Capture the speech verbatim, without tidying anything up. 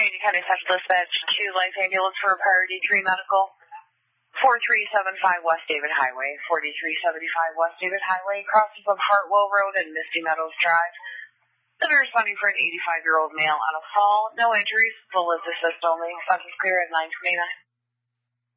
Union County Central Dispatch to Life Ambulance for Priority three Medical. four three seven five West David Highway, forty-three seventy-five West David Highway, crossings of Hartwell Road and Misty Meadows Drive. Then responding for an eighty-five-year-old male on a fall. No injuries. Full assist only. Census clear at nine twenty-nine.